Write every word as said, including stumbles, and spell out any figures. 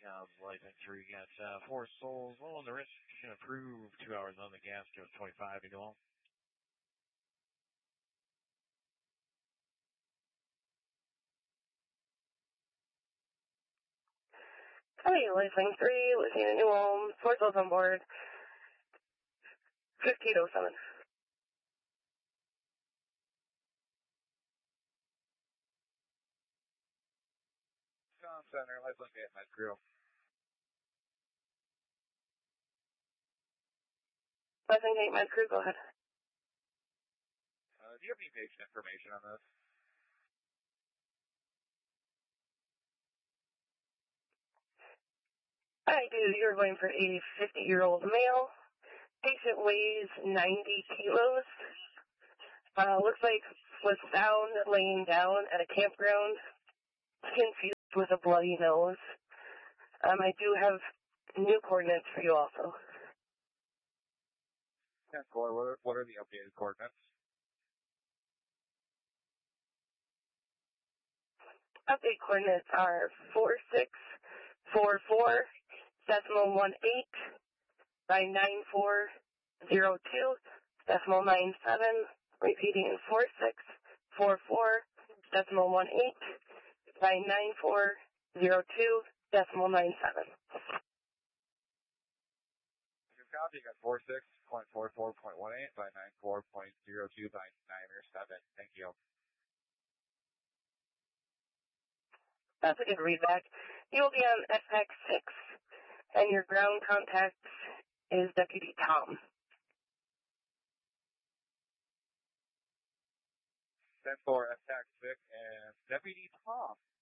uh, license three, got uh, four souls, low on the wrist, can approve two hours on the gas, goes twenty-five, you know. Hey, Lifeline three, Luciana New Ulm, four souls on board, fifteen oh seven. Tom Center, Lifeline eight, Med Crew. Lifeline eight, Med Crew, go ahead. Uh, do you have any patient information on this? I do. You're going for a fifty-year-old male. Patient weighs ninety kilos. Uh, looks like was found laying down at a campground, confused with a bloody nose. Um, I do have new coordinates for you also. ten four, what are, what are the updated coordinates? Update coordinates are four six four four decimal one eight by nine four zero two decimal nine seven. Repeating four six four four decimal one eight by nine four zero two decimal nine seven. Your copy got four six point four four point one eight by nine four point zero two by nine or seven. Thank you. That's a good readback. You will be on F X six, and your ground contact is Deputy Tom. ten four, F X six, and Deputy Tom.